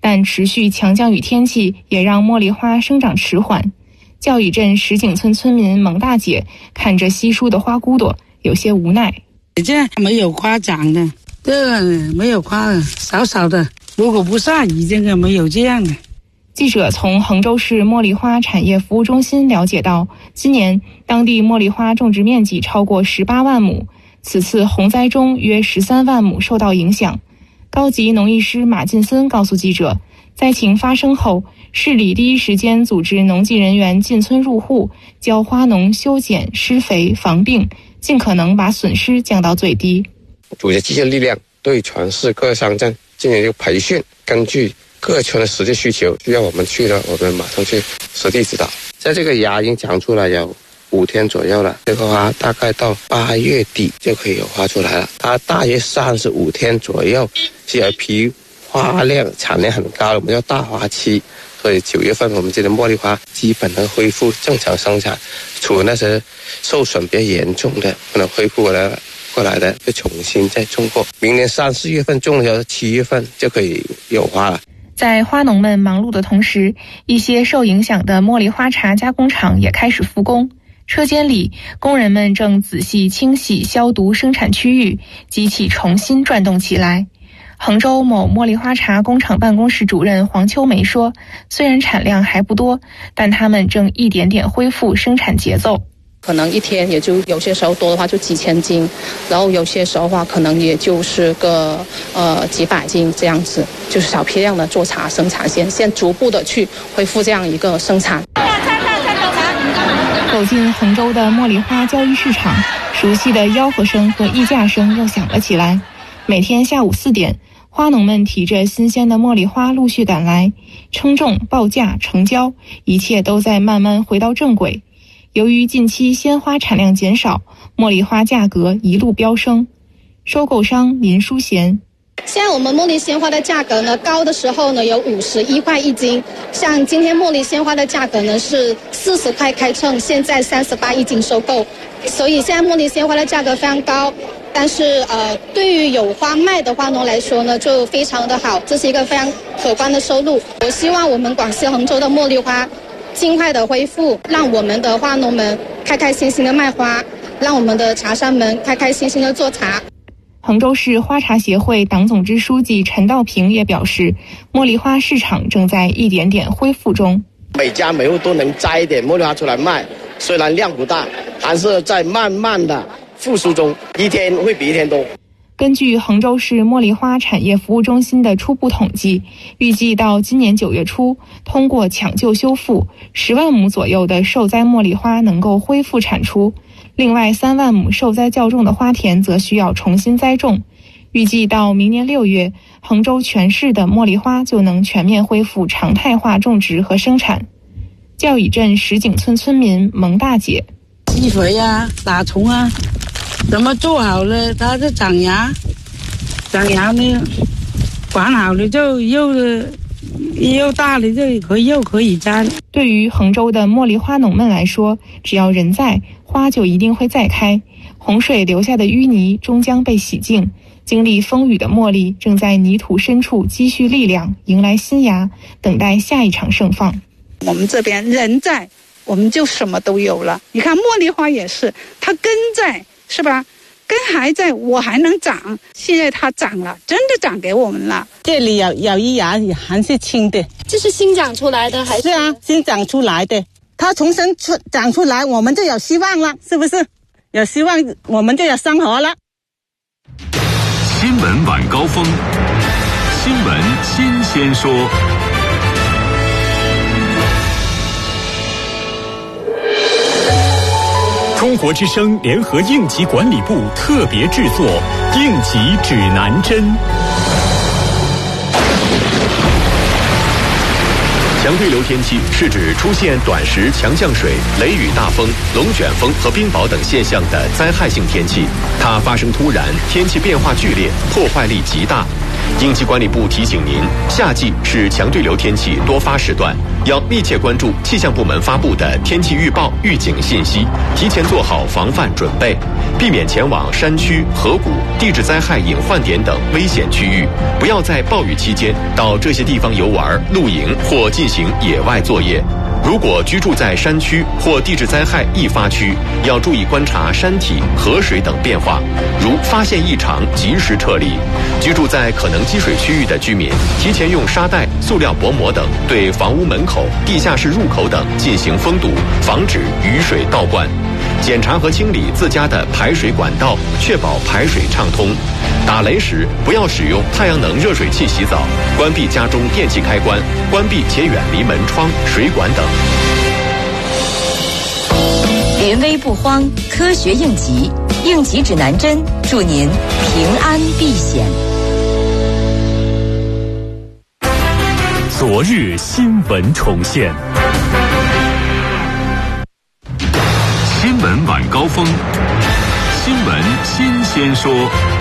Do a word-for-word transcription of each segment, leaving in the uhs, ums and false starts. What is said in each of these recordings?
但持续强降雨天气也让茉莉花生长迟缓。教乙镇石井村村民蒙大姐看着稀疏的花骨朵，有些无奈。 这没有花长的，这没有花的，少少的。如果不下雨，这个没有这样的。 记者从衡州市茉莉花产业服务中心了解到，今年当地茉莉花种植面积超过十八万亩，此次洪灾中约十三万亩受到影响。高级农艺师马进森告诉记者，灾情发生后，市里第一时间组织农技人员进村入户，教花农修剪、施肥、防病，尽可能把损失降到最低。 组织机械力量对全市各乡镇进行一个培训，根据各村的实际需求，需要我们去的，我们马上去实地指导。在这个芽已经长出来有五天左右了，这个花大概到八月底就可以有花出来了。它大约三十五天左右是有一批花量产量很高的，我们叫大花期。所以九月份我们这的茉莉花基本能恢复正常生产，除了那些受损比较严重的不能恢复过来过来的，就重新再种过。明年三四月份种的时候，七月份就可以有花了。 在花农们忙碌的同时，一些受影响的茉莉花茶加工厂也开始复工。车间里，工人们正仔细清洗、消毒生产区域，机器重新转动起来。衡州某茉莉花茶工厂办公室主任黄秋梅说，虽然产量还不多，但他们正一点点恢复生产节奏。 可能一天也就有些时候多的话就几千斤，然后有些时候的话可能也就是个呃几百斤这样子，就是小批量的做茶生产线，现逐步的去恢复这样一个生产。 走进衡州的茉莉花交易市场，熟悉的吆喝声和议价声又响了起来。每天下午四点，花农们提着新鲜的茉莉花陆续赶来，称重、报价、成交，一切都在慢慢回到正轨。由于近期鲜花产量减少，茉莉花价格一路飙升。收购商林淑贤， 现在我们茉莉鲜花的价格呢，高的时候呢有五十一块一斤，像今天茉莉鲜花的价格呢是四十块开称，现在三十八一斤收购，所以现在茉莉鲜花的价格非常高。但是呃，对于有花卖的花农来说呢，就非常的好，这是一个非常可观的收入。我希望我们广西衡州的茉莉花尽快的恢复，让我们的花农们开开心心的卖花，让我们的茶商们开开心心的做茶。 衡州市花茶协会党总支书记陈道平也表示，茉莉花市场正在一点点恢复中。 每家每户都能摘一点茉莉花出来卖，虽然量不大，但是在慢慢的复苏中，一天会比一天多。 根据衡州市茉莉花产业服务中心的初步统计，预计到今年九月初，通过抢救修复，十万亩左右的受灾茉莉花能够恢复产出。另外三万亩受灾较重的花田则需要重新栽种。预计到明年六月，衡州全市的茉莉花就能全面恢复常态化种植和生产。教乙镇石井村村民蒙大姐， 施肥啊，打虫啊，怎么做好了，它就长芽，长芽呢，管好了就又又大了就可以又可以摘。 对于衡州的茉莉花农们来说，只要人在，花就一定会再开。洪水留下的淤泥终将被洗净，经历风雨的茉莉正在泥土深处积蓄力量，迎来新芽，等待下一场盛放。 我们这边人在，我们就什么都有了。你看茉莉花也是，它根在，是吧？根还在，我还能长。现在它长了，真的长给我们了。 这里有有一芽还是青的， 这是新长出来的还是？ 是啊，新长出来的。它重新出长出来，我们就有希望了，是不是？有希望，我们就有生活了。 新闻晚高峰，新闻新鲜说。中国之声联合应急管理部特别制作应急指南针。强对流天气是指出现短时强降水、雷雨大风、龙卷风和冰雹等现象的灾害性天气，它发生突然，天气变化剧烈，破坏力极大。 应急管理部提醒您，夏季是强对流天气多发时段，要密切关注气象部门发布的天气预报、预警信息，提前做好防范准备，避免前往山区、河谷、地质灾害隐患点等危险区域，不要在暴雨期间到这些地方游玩、露营或进行野外作业。如果居住在山区或地质灾害易发区，要注意观察山体、河水等变化，如发现异常及时撤离。居住在可能积水区域的居民，提前用沙袋、塑料薄膜等对房屋门口、地下室入口等进行封堵，防止雨水倒灌。检查和清理自家的排水管道，确保排水畅通。打雷时不要使用太阳能热水器洗澡，关闭家中电器开关，关闭且远离门窗、水管等。 临危不慌，科学应急，应急指南针，祝您平安避险。 昨日新闻重现。新闻晚高峰，新闻新鲜说。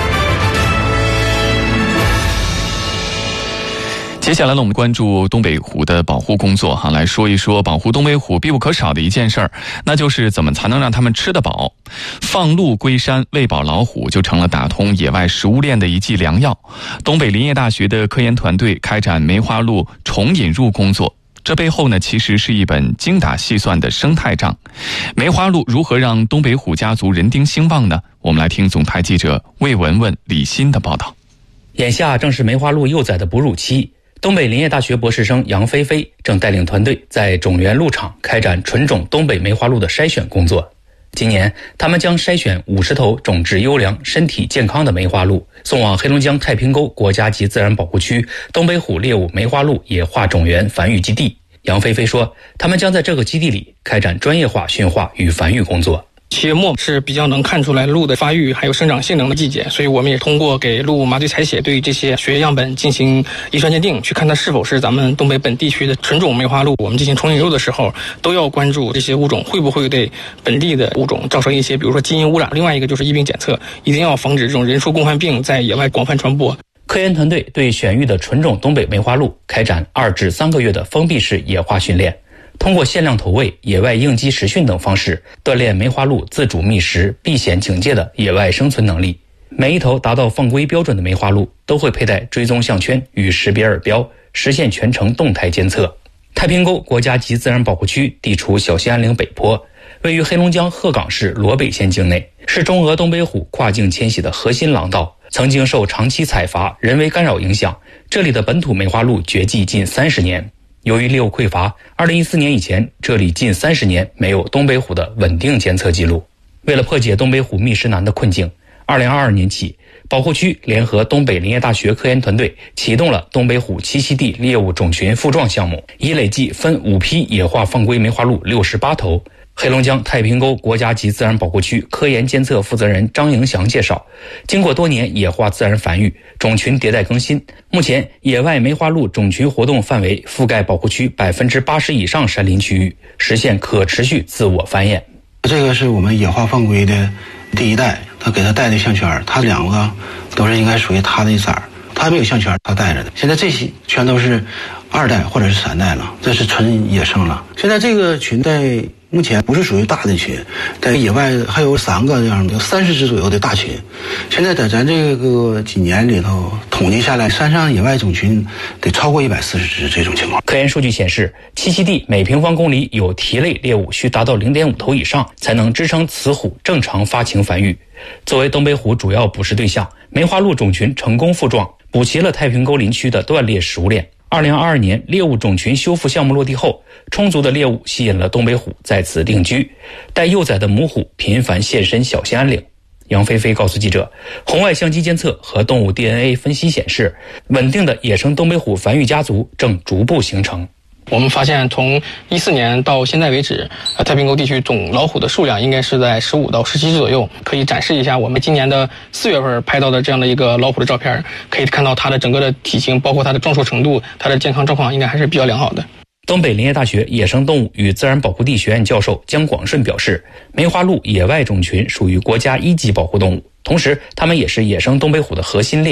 接下来呢，我们关注东北虎的保护工作哈，来说一说保护东北虎必不可少的一件事儿，那就是怎么才能让它们吃得饱。放鹿归山，喂饱老虎，就成了打通野外食物链的一剂良药。东北林业大学的科研团队开展梅花鹿重引入工作，这背后呢，其实是一本精打细算的生态账。梅花鹿如何让东北虎家族人丁兴旺呢？我们来听总台记者魏文文、李欣的报道。 眼下正是梅花鹿幼崽的哺乳期，东北林业大学博士生杨菲菲正带领团队在种源鹿场开展纯种东北梅花鹿的筛选工作。今年，他们将筛选五十头种质优良、身体健康的梅花鹿，送往黑龙江太平沟国家级自然保护区东北虎猎物梅花鹿野化种源繁育基地。杨菲菲说，他们将在这个基地里开展专业化驯化与繁育工作。 七月末是比较能看出来鹿的发育还有生长性能的季节，所以我们也通过给鹿麻醉采血，对这些血液样本进行遗传鉴定，去看它是否是咱们东北本地区的纯种梅花鹿。我们进行重引入的时候，都要关注这些物种会不会对本地的物种造成一些，比如说基因污染。另外一个就是疫病检测，一定要防止这种人畜共患病在野外广泛传播。 科研团队对选育的纯种东北梅花鹿开展二至三个月的封闭式野化训练，通过限量投喂、野外应激实训等方式，锻炼梅花鹿自主觅食、避险警戒的野外生存能力。每一头达到放归标准的梅花鹿都会佩戴追踪项圈与识别耳标，实现全程动态监测。太平沟国家级自然保护区地处小兴安岭北坡，位于黑龙江鹤岗市罗北县境内，是中俄东北虎跨境迁徙的核心廊道。曾经受长期采伐、人为干扰影响，这里的本土梅花鹿绝迹近三十年。由于猎物匮乏，二零一四年以前，这里近三十年没有东北虎的稳定监测记录。为了破解东北虎觅食难的困境，二零二二年起，保护区联合东北林业大学科研团队启动了东北虎栖息地猎物种群复壮项目，已累计分五批野化放归梅花鹿六十八头。黑龙江太平沟国家级自然保护区科研监测负责人张迎祥介绍，经过多年野化自然繁育，种群迭代更新，目前野外梅花鹿种群活动范围覆盖保护区百分之八十以上山林区域，实现可持续自我繁衍。 这个是我们野化放归的第一代，他给他带的项圈，他两个都是应该属于他的色儿，他没有项圈，他带着的。现在这些全都是二代或者是三代了，这是纯野生了。现在这个群在目前不是属于大的群，在野外还有三个这样的，有三十只左右的大群。现在在咱这个几年里头统计下来，山上野外种群得超过一百四十只这种情况。 科研数据显示，栖息地每平方公里有蹄类猎物需达到 零点五 头以上，才能支撑雌虎正常发情繁育。作为东北虎主要捕食对象，梅花鹿种群成功复壮，补齐了太平沟林区的断裂食物链。二零二二年猎物种群修复项目落地后，充足的猎物吸引了东北虎在此定居，带幼崽的母虎频繁现身小兴安岭。杨菲菲告诉记者，红外相机监测和动物 D N A 分析显示，稳定的野生东北虎繁育家族正逐步形成。 我们发现，从一四年到现在为止，呃，太平沟地区总老虎的数量应该是在十五到十七只左右。可以展示一下我们今年的四月份拍到的这样的一个老虎的照片，可以看到它的整个的体型，包括它的壮硕程度，它的健康状况应该还是比较良好的。 东北林业大学野生动物与自然保护地学院教授姜广顺表示，梅花鹿野外种群属于国家一级保护动物，同时它们也是野生东北虎的核心猎物。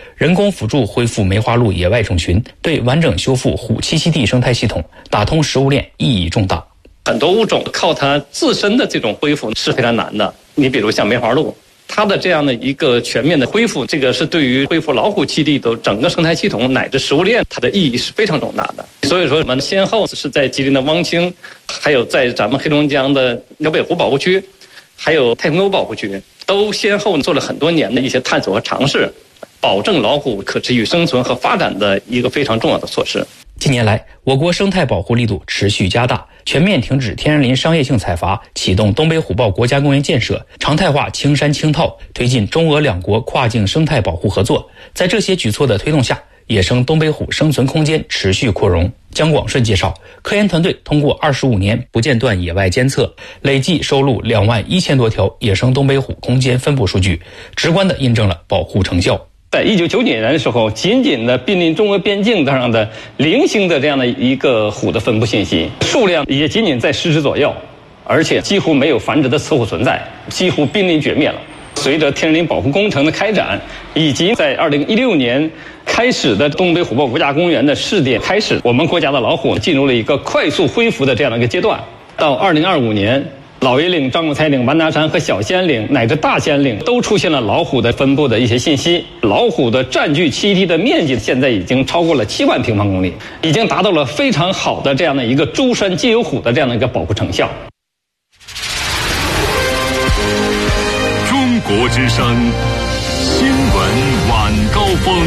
人工辅助恢复梅花鹿野外种群，对完整修复虎栖息地生态系统、打通食物链意义重大。 很多物种靠它自身的这种恢复是非常难的。你比如像梅花鹿，它的这样的一个全面的恢复，这个是对于恢复老虎栖地的整个生态系统乃至食物链，它的意义是非常重大的。所以说，我们先后是在吉林的汪清，还有在咱们黑龙江的辽北湖保护区，还有太平沟保护区，都先后做了很多年的一些探索和尝试，保证老虎可持续生存和发展的一个非常重要的措施。 近年来，我国生态保护力度持续加大，全面停止天然林商业性采伐，启动东北虎豹国家公园建设，常态化青山青套，推进中俄两国跨境生态保护合作。在这些举措的推动下，野生东北虎生存空间持续扩容。姜广顺介绍，科研团队通过二十五年不间断野外监测，累计收录两万一千多条野生东北虎空间分布数据，直观地印证了保护成效。 在一九九九年的时候，仅仅的濒临中俄边境上的零星的这样的一个虎的分布信息，数量也仅仅在十只左右，而且几乎没有繁殖的雌虎存在，几乎濒临绝灭了。随着天然林保护工程的开展，以及在二零一六年开始的东北虎豹国家公园的试点开始，我们国家的老虎进入了一个快速恢复的这样的一个阶段。到二零二五年，老爷岭、张果才岭、完达山和小兴安岭乃至大兴安岭都出现了老虎的分布的一些信息。老虎的占据栖地的面积现在已经超过了七万平方公里，已经达到了非常好的这样的一个诸山皆有虎的这样的一个保护成效。 中国之声新闻晚高峰。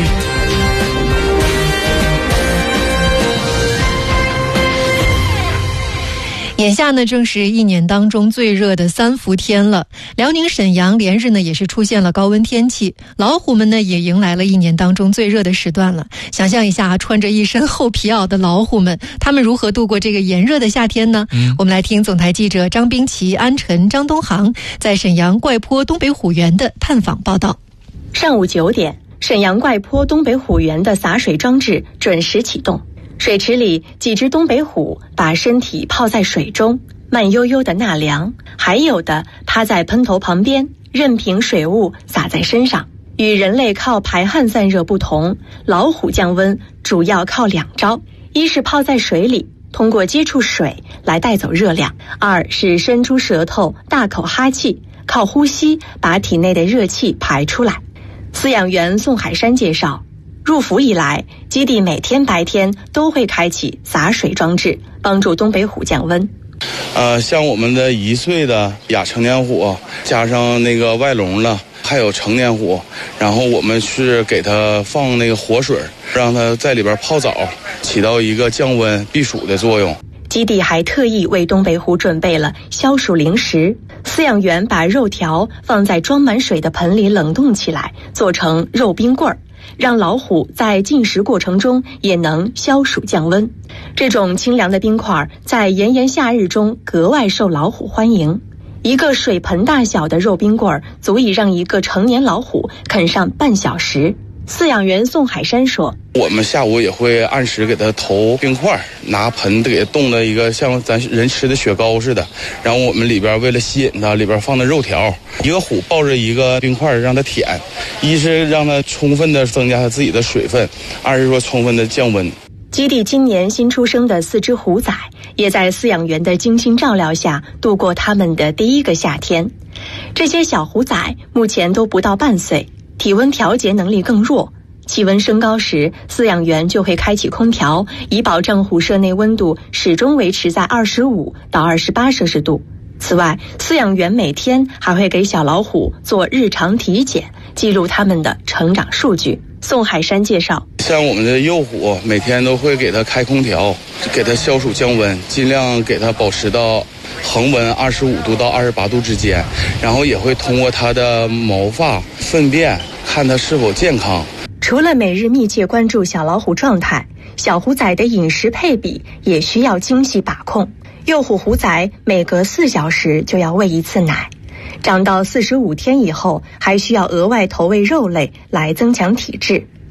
眼下呢，正是一年当中最热的三伏天了。辽宁沈阳连日呢也是出现了高温天气，老虎们呢也迎来了一年当中最热的时段了。想象一下，穿着一身厚皮袄的老虎们，他们如何度过这个炎热的夏天呢？嗯、我们来听总台记者张冰琪、安晨、张东航在沈阳怪坡东北虎园的探访报道。 上午九点，沈阳怪坡东北虎园的洒水装置准时启动。水池里几只东北虎把身体泡在水中，慢悠悠的纳凉，还有的趴在喷头旁边，任凭水雾洒在身上。与人类靠排汗散热不同，老虎降温主要靠两招：一是泡在水里，通过接触水来带走热量；二是伸出舌头大口哈气，靠呼吸把体内的热气排出来。饲养员宋海山介绍，入伏以来，基地每天白天都会开启洒水装置，帮助东北虎降温。 呃，像我们的一岁的亚成年虎，加上那个外笼的，还有成年虎，然后我们是给它放那个活水，让它在里边泡澡，起到一个降温避暑的作用。 基地还特意为东北虎准备了消暑零食，饲养员把肉条放在装满水的盆里冷冻起来，做成肉冰棍儿，让老虎在进食过程中也能消暑降温。这种清凉的冰块在炎炎夏日中格外受老虎欢迎。一个水盆大小的肉冰棍足以让一个成年老虎啃上半小时。饲养员宋海山说， 我们下午也会按时给它投冰块，拿盆给它冻的一个像咱人吃的雪糕似的，然后我们里边为了吸引它，里边放的肉条，一个虎抱着一个冰块让它舔，一是让它充分的增加它自己的水分，二是说充分的降温。 基地今年新出生的四只虎崽也在饲养员的精心照料下度过他们的第一个夏天。这些小虎崽目前都不到半岁，体温调节能力更弱，气温升高时，饲养员就会开启空调，以保证虎舍内温度始终维持在二十五到二十八摄氏度。此外，饲养员每天还会给小老虎做日常体检，记录它们的成长数据。宋海山介绍， 像我们的幼虎每天都会给它开空调，给它消暑降温，尽量给它保持到恒温二十五度到二十八度之间，然后也会通过它的毛发、粪便看它是否健康。 除了每日密切关注小老虎状态，小虎崽的饮食配比也需要精细把控。幼虎虎崽每隔四小时就要喂一次奶，长到四十五天以后，还需要额外投喂肉类来增强体质。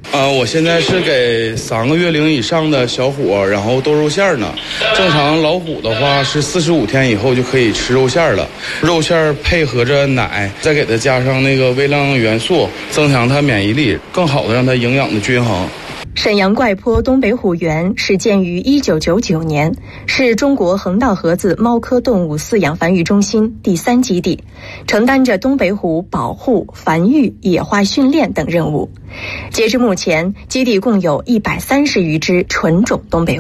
呃，我现在是给三个月龄以上的小虎，然后剁肉馅呢。正常老虎的话是四十五天以后就可以吃肉馅了，肉馅配合着奶，再给它加上那个微量元素，增强它免疫力，更好的让它营养的均衡。 沈阳怪坡东北虎园始建于一九九九年，是中国横道河子猫科动物饲养繁育中心第三基地，承担着东北虎保护、繁育、野化训练等任务。截至目前，基地共有一百三十余只纯种东北虎。